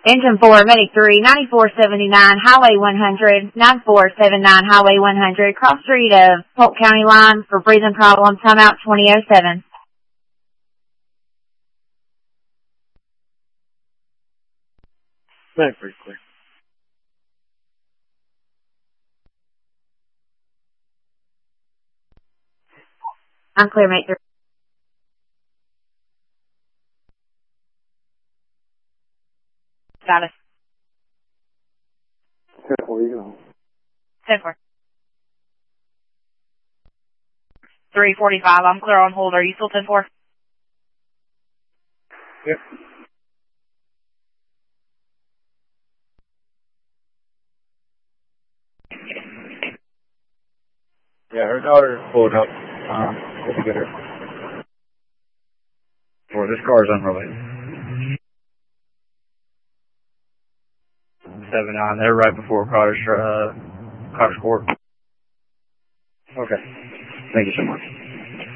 Engine 4, Medic 3, 9479, Highway 100, 9479, Highway 100, cross street of Polk County line for breathing problems, timeout 2007. Medic 3, clear. I'm clear, Medic 3. Status. 10-4, you go. 10-4. 345, I'm clear on hold. Are you still 10-4? Yep. Yeah, her daughter pulled up. To get her. For this car is unrelated. 7-9, they're right before Cottage Court. Okay. Thank you so much.